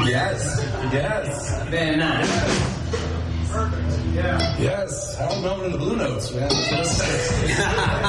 Yes. Very nice. Perfect. Yeah. Yes. Harold Melvin and the Blue Notes, man.